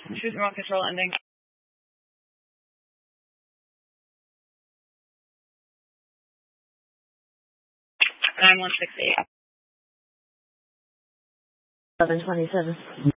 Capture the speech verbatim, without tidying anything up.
Choose remote control ending. nine one six eight. eleven twenty-seven.